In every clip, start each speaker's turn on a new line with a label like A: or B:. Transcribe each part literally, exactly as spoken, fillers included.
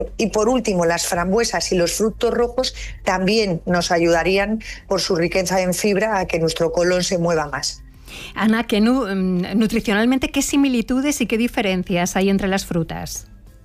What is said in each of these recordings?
A: Y por último, las frambuesas y los frutos rojos también nos ayudarían por su riqueza en fibra a que nuestro colon se mueva más.
B: Ana, ¿qué nu nutricionalmente qué similitudes y qué diferencias hay entre las frutas?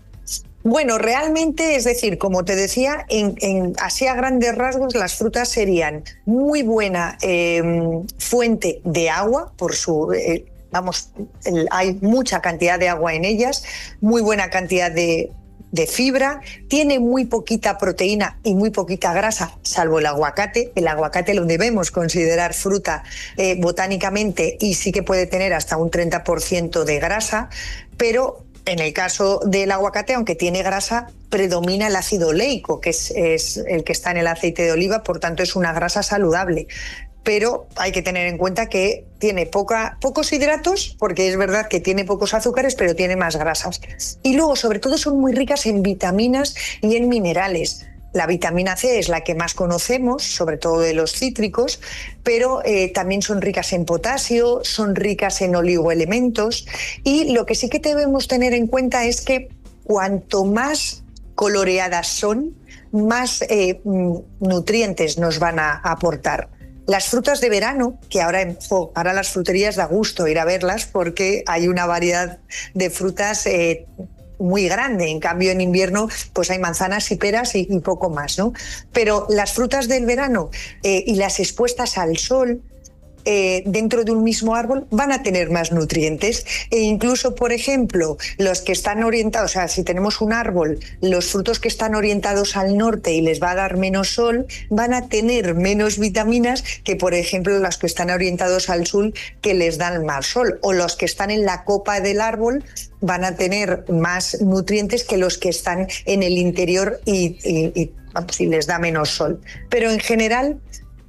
A: Bueno, realmente, es decir, como te decía, en, en, así a grandes rasgos las frutas serían muy buena eh, fuente de agua por su... Eh, vamos, el, hay mucha cantidad de agua en ellas, muy buena cantidad de... de fibra, tiene muy poquita proteína y muy poquita grasa, salvo el aguacate. El aguacate lo debemos considerar fruta eh, botánicamente y sí que puede tener hasta un treinta por ciento de grasa, pero en el caso del aguacate, aunque tiene grasa, predomina el ácido oleico, que es, es el que está en el aceite de oliva, por tanto es una grasa saludable. Pero hay que tener en cuenta que tiene poca, pocos hidratos, porque es verdad que tiene pocos azúcares, pero tiene más grasas. Y luego, sobre todo, son muy ricas en vitaminas y en minerales. La vitamina C es la que más conocemos, sobre todo de los cítricos, pero eh, también son ricas en potasio, son ricas en oligoelementos. Y lo que sí que debemos tener en cuenta es que cuanto más coloreadas son, más eh, nutrientes nos van a aportar. Las frutas de verano, que ahora, oh, ahora las fruterías da gusto ir a verlas porque hay una variedad de frutas eh, muy grande. En cambio, en invierno pues hay manzanas y peras y, y poco más, ¿no? Pero las frutas del verano eh, y las expuestas al sol, Eh, dentro de un mismo árbol van a tener más nutrientes e incluso, por ejemplo, los que están orientados, o sea, si tenemos un árbol, los frutos que están orientados al norte y les va a dar menos sol, van a tener menos vitaminas que, por ejemplo, los que están orientados al sur que les dan más sol, o los que están en la copa del árbol van a tener más nutrientes que los que están en el interior y, y, y, vamos, y les da menos sol. Pero en general,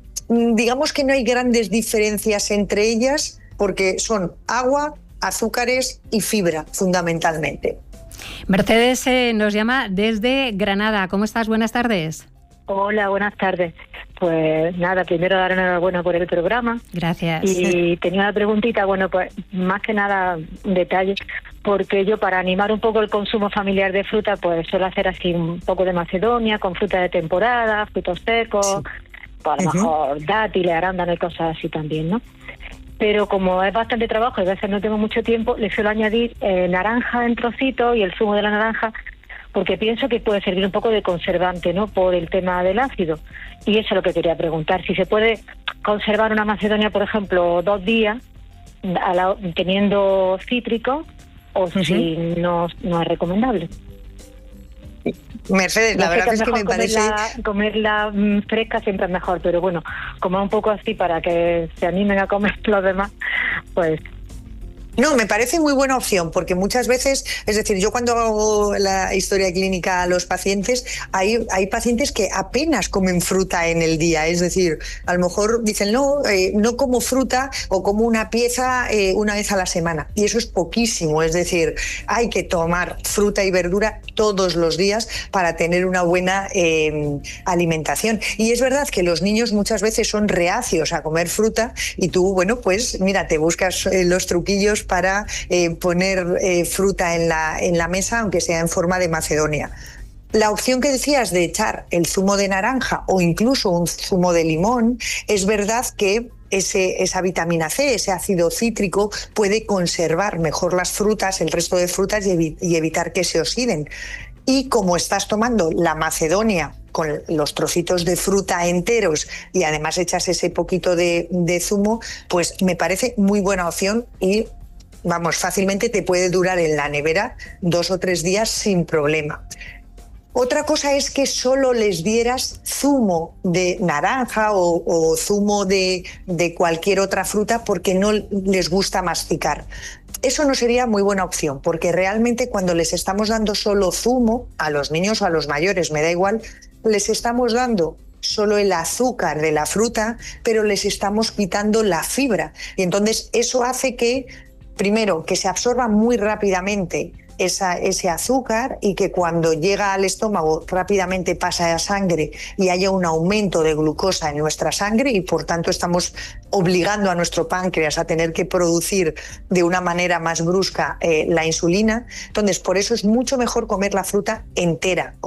A: digamos que no hay grandes diferencias entre ellas porque son agua, azúcares y fibra, fundamentalmente.
B: Mercedes eh, nos llama desde Granada. ¿Cómo estás? Buenas tardes.
C: Hola, buenas tardes. Pues nada, primero dar enhorabuena por el programa.
B: Gracias.
C: Y tenía una preguntita, bueno, pues más que nada un detalle, porque yo para animar un poco el consumo familiar de fruta, pues suelo hacer así un poco de macedonia, con fruta de temporada, frutos secos... Sí. A lo uh-huh. mejor dátiles, arándanos y cosas así también, ¿no? Pero como es bastante trabajo y a veces no tengo mucho tiempo, le suelo añadir eh, naranja en trocitos y el zumo de la naranja, porque pienso que puede servir un poco de conservante, ¿no? Por el tema del ácido. Y eso es lo que quería preguntar, si se puede conservar una macedonia, por ejemplo, dos días, a la, teniendo cítrico, o uh-huh. si no, no es recomendable.
A: Mercedes, la
C: no
A: verdad
C: que
A: es que me parece...
C: Comerla, comerla mmm, fresca siempre es mejor, pero bueno, como un poco así para que se animen a comer los demás, pues...
A: No, me parece muy buena opción, porque muchas veces, es decir, yo cuando hago la historia clínica a los pacientes, hay, hay pacientes que apenas comen fruta en el día, es decir, a lo mejor dicen, no, eh, no como fruta o como una pieza eh, una vez a la semana, y eso es poquísimo, es decir, hay que tomar fruta y verdura todos los días para tener una buena eh, alimentación. Y es verdad que los niños muchas veces son reacios a comer fruta y tú, bueno, pues mira, te buscas eh, los truquillos para eh, poner eh, fruta en la, en la mesa, aunque sea en forma de macedonia. La opción que decías de echar el zumo de naranja o incluso un zumo de limón, es verdad que ese, esa vitamina C, ese ácido cítrico, puede conservar mejor las frutas, el resto de frutas y, evi- y evitar que se oxiden. Y como estás tomando la macedonia con los trocitos de fruta enteros y además echas ese poquito de, de zumo, pues me parece muy buena opción y vamos, fácilmente te puede durar en la nevera dos o tres días sin problema. Otra cosa es que solo les dieras zumo de naranja o, o zumo de, de cualquier otra fruta porque no les gusta masticar. Eso no sería muy buena opción, porque realmente cuando les estamos dando solo zumo, a los niños o a los mayores, me da igual, les estamos dando solo el azúcar de la fruta, pero les estamos quitando la fibra. Y entonces eso hace que, primero, que se absorba muy rápidamente esa, ese azúcar y que cuando llega al estómago rápidamente pasa a sangre y haya un aumento de glucosa en nuestra sangre y por tanto estamos obligando a nuestro páncreas a tener que producir de una manera más brusca eh, la insulina. Entonces, por eso es mucho mejor comer la fruta entera.